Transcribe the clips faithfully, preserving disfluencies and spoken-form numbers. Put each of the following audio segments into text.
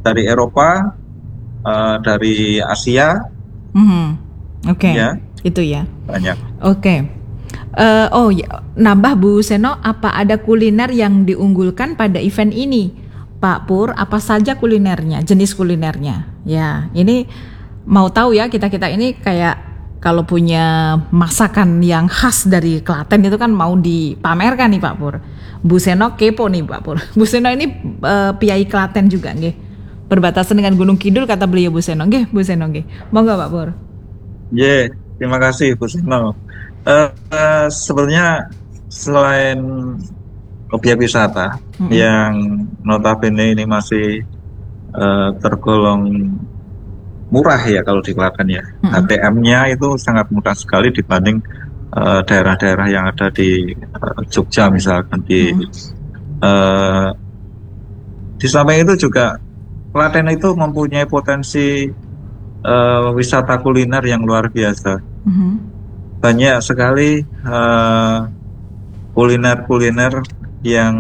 dari Eropa, uh, dari Asia. Mm-hmm. Oke, okay. Ya, itu ya. Banyak. Oke. Okay. Uh, oh ya, nambah Bu Seno, apa ada kuliner yang diunggulkan pada event ini, Pak Pur? Apa saja kulinernya, jenis kulinernya? Ya, ini mau tahu ya, kita kita ini kayak kalau punya masakan yang khas dari Klaten itu kan mau dipamerkan nih Pak Pur. Bu Seno kepo nih Pak Pur. Bu Seno ini uh, piai Klaten juga nggih. Perbatasan dengan Gunung Kidul kata beliau Bu Seno. Nggih, Bu Seno nggih. Monggo Pak Pur. Ye, yeah, terima kasih Bu Seno. Uh, uh, sebenarnya selain objek wisata mm-hmm. yang notabene ini masih uh, tergolong murah ya kalau di Klaten ya, mm-hmm. H T M-nya itu sangat mudah sekali dibanding uh, daerah-daerah yang ada di uh, Jogja misalkan di mm-hmm. uh, di samping itu juga Klaten itu mempunyai potensi uh, wisata kuliner yang luar biasa. Mm-hmm. Banyak sekali uh, kuliner-kuliner yang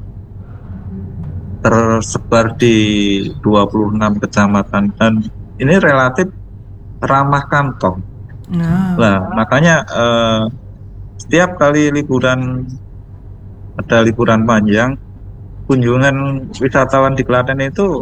tersebar di dua puluh enam kecamatan dan ini relatif ramah kantong. Nah, nah makanya uh, setiap kali liburan ada liburan panjang, kunjungan wisatawan di Klaten itu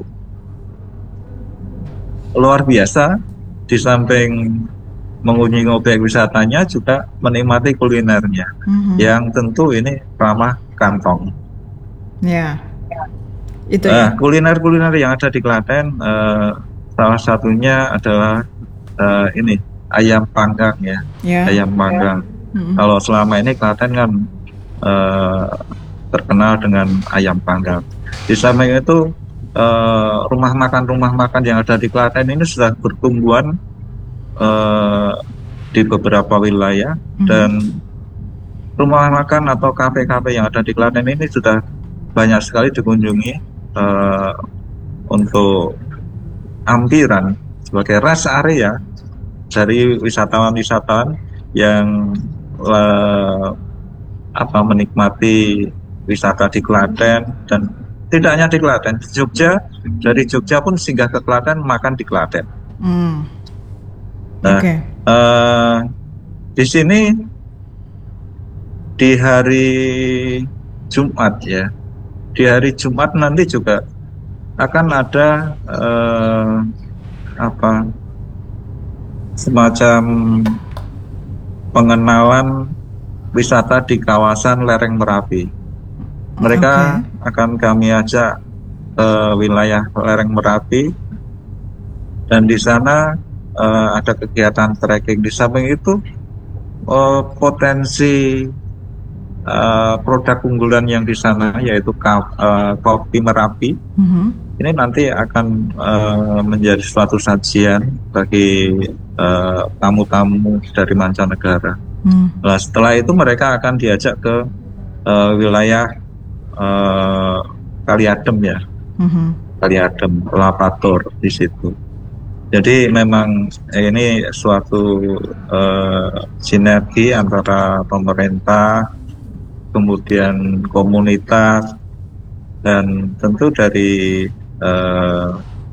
luar biasa. Di samping mengunjungi objek wisatanya juga menikmati kulinernya, mm-hmm. yang tentu ini ramah kantong. Ya, itu uh, ya. Kuliner-kuliner yang ada di Klaten, uh, salah satunya adalah uh, ini ayam panggang ya, yeah. ayam panggang. Mm-hmm. Kalau selama ini Klaten kan uh, terkenal dengan ayam panggang. Di samping itu uh, rumah makan rumah makan yang ada di Klaten ini sudah bertumbuhan Uh, di beberapa wilayah, mm-hmm. dan rumah makan atau kafe-kafe yang ada di Klaten ini sudah banyak sekali dikunjungi uh, untuk ampiran sebagai rest area dari wisatawan-wisatawan yang uh, apa menikmati wisata di Klaten, dan tidak hanya di Klaten, di Jogja, dari Jogja pun singgah ke Klaten makan di Klaten. Mm. Nah, okay. uh, di sini di hari Jumat ya, di hari Jumat nanti juga akan ada uh, apa semacam pengenalan wisata di kawasan lereng Merapi. Mereka okay. akan kami ajak ke wilayah lereng Merapi, dan di sana Uh, ada kegiatan trekking. Di samping itu uh, potensi uh, produk unggulan yang di sana yaitu ka- uh, kopi Merapi, mm-hmm. ini nanti akan uh, menjadi suatu sajian bagi uh, tamu-tamu dari mancanegara. Mm. Nah, setelah itu mereka akan diajak ke uh, wilayah uh, Kali Adem ya, mm-hmm. Kali Adem, Lapator di situ. Jadi memang ini suatu uh, sinergi antara pemerintah, kemudian komunitas, dan tentu dari uh,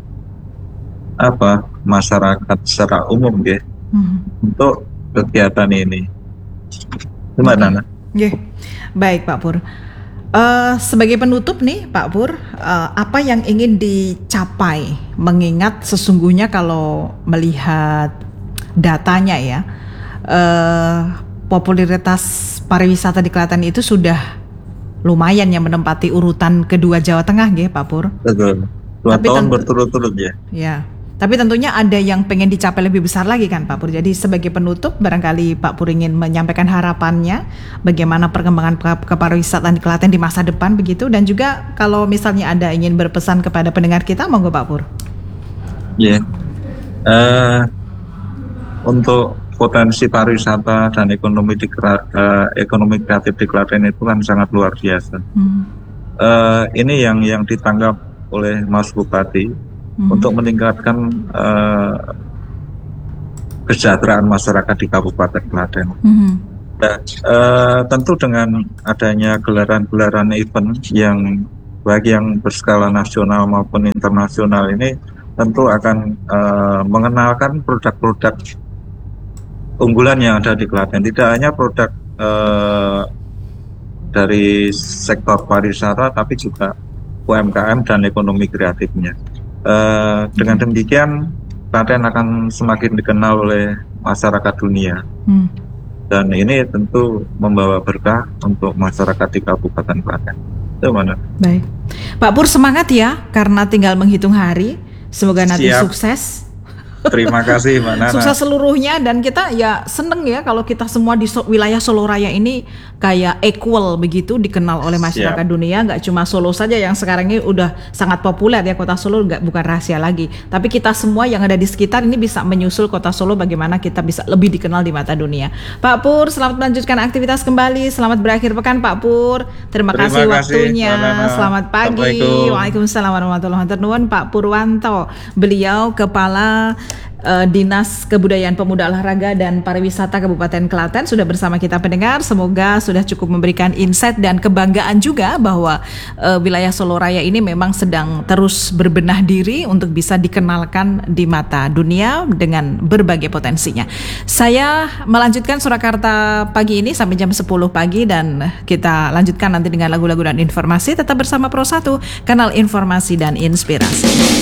apa masyarakat secara umum ya, hmm. untuk kegiatan ini. Gimana? Nana? Yeah. Baik Pak Pur. Uh, sebagai penutup nih Pak Pur, uh, apa yang ingin dicapai, mengingat sesungguhnya kalau melihat datanya ya, uh, popularitas pariwisata di Klaten itu sudah lumayan yang menempati urutan kedua Jawa Tengah nggih Pak Pur. Betul. Dua Tapi tahun tentu, berturut-turut ya. Ya. Tapi tentunya ada yang pengen dicapai lebih besar lagi kan Pak Pur. Jadi sebagai penutup barangkali Pak Pur ingin menyampaikan harapannya bagaimana perkembangan ke- kepariwisataan di Klaten di masa depan begitu, dan juga kalau misalnya ada ingin berpesan kepada pendengar kita, monggo Pak Pur. Ya. Yeah. Uh, untuk potensi pariwisata dan ekonomi di uh, ekonomi kreatif di Klaten itu kan sangat luar biasa. Hmm. Uh, ini yang yang ditangkap oleh Mas Bupati. Hmm. Untuk meningkatkan uh, kesejahteraan masyarakat di Kabupaten Klaten. Hmm. Nah, uh, tentu dengan adanya gelaran-gelaran event yang baik yang berskala nasional maupun internasional ini tentu akan uh, mengenalkan produk-produk unggulan yang ada di Klaten. Tidak hanya produk uh, dari sektor pariwisata, tapi juga U M K M dan ekonomi kreatifnya. Uh, dengan demikian, Klaten akan semakin dikenal oleh masyarakat dunia. Hmm. Dan ini tentu membawa berkah untuk masyarakat di Kabupaten Klaten. Itu mana? Baik, Pak Pur, semangat ya, karena tinggal menghitung hari. Semoga nanti Siap. Sukses. Terima kasih Mbak Nana. Sukses seluruhnya, dan kita ya seneng ya kalau kita semua di so- wilayah Solo Raya ini kayak equal begitu, dikenal oleh masyarakat Siap. dunia. Nggak cuma Solo saja yang sekarang ini udah sangat populer ya, kota Solo nggak bukan rahasia lagi. Tapi kita semua yang ada di sekitar ini bisa menyusul kota Solo, bagaimana kita bisa lebih dikenal di mata dunia. Pak Pur, selamat melanjutkan aktivitas kembali. Selamat berakhir pekan Pak Pur. Terima, Terima kasih, kasih waktunya. Selamat pagi. Waalaikumsalam warahmatullahi wabarakatuh. Pak Purwanto, beliau Kepala Uh, Dinas Kebudayaan Pemuda Olahraga dan Pariwisata Kabupaten Klaten sudah bersama kita pendengar. Semoga sudah cukup memberikan insight dan kebanggaan juga bahwa uh, wilayah Solo Raya ini memang sedang terus berbenah diri untuk bisa dikenalkan di mata dunia dengan berbagai potensinya. Saya melanjutkan Surakarta pagi ini sampai jam sepuluh pagi, dan kita lanjutkan nanti dengan lagu-lagu dan informasi. Tetap bersama Pro satu, kanal informasi dan inspirasi.